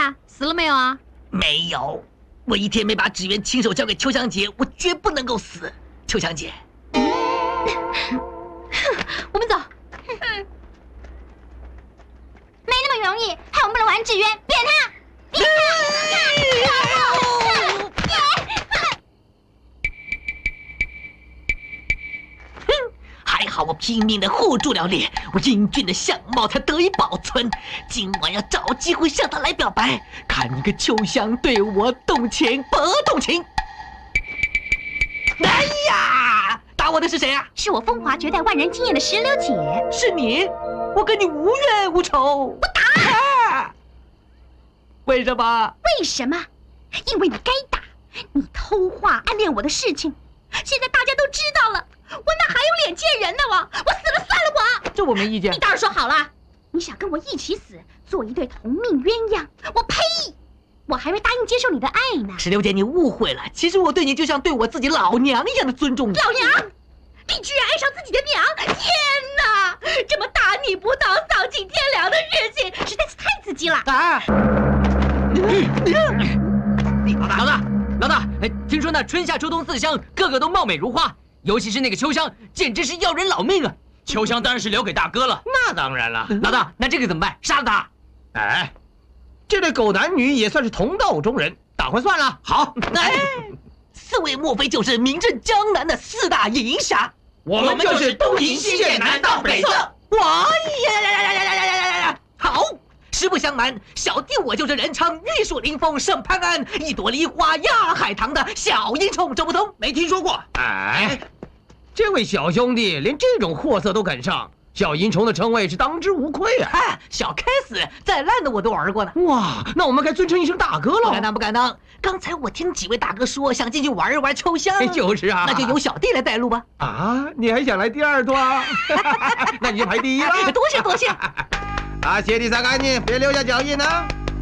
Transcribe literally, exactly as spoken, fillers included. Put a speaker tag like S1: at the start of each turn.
S1: 啊？死了没有啊？
S2: 没有，我一天没把纸鸢亲手交给秋香姐，我绝不能够死。秋香姐，
S1: 我们走。
S3: 嗯，没那么容易，害我们不能玩纸鸢，扁他！扁
S2: 哼，还好我拼命的护住了脸，我英俊的相貌才得以保存。今晚要找机会向他来表白，看你个秋香对我动情不动情。哎呀，打我的是谁啊？
S3: 是我风华绝代、万人惊艳的石榴姐。
S2: 是你？我跟你无冤无仇。不打！啊、为什么？
S3: 为什么？因为你该打！你偷画暗恋我的事情，现在大家都知道了，我哪还有脸见人呢？我我死了算了我！
S2: 这我没意见。
S3: 你倒是说好了，你想跟我一起死，做一对同命鸳鸯？我呸！我还没答应接受你的爱呢。
S2: 石榴姐，你误会了，其实我对你就像对我自己老娘一样的尊重你。
S3: 老娘？你居然爱上自己的娘！天哪，这么大逆不道、丧尽天良的事情，实在是太刺激了！
S2: 啊！
S4: 老大，老大，老大，听说那春夏秋冬四香个个都貌美如花，尤其是那个秋香，简直是要人老命啊！
S5: 秋香当然是留给大哥了。
S6: 那当然了。
S4: 老大，那这个怎么办？杀了他？
S6: 哎，这对狗男女也算是同道中人，打回算了。好，
S2: 哎，四位莫非就是名震江南的四大银侠？
S6: 我们就是东营西涧南到北侧。
S2: 哇呀呀呀呀呀呀呀呀呀！好，实不相瞒，小弟我就是人称玉树临风胜潘安，一朵梨花压海棠的小阴虫，周不通？
S6: 没听说过。哎，这位小兄弟连这种货色都敢上，小淫虫的称谓是当之无愧啊！
S2: 哎，小开死，再烂的我都玩过呢。
S6: 哇，那我们该尊称一声大哥了。
S2: 不敢当，不敢当。刚才我听几位大哥说想进去玩一玩秋香，
S6: 就是啊，
S2: 那就由小弟来带路吧。
S6: 啊，你还想来第二段？那你就排第一了。
S2: 多谢多谢。
S6: 啊，鞋底擦干净，别留下脚印啊。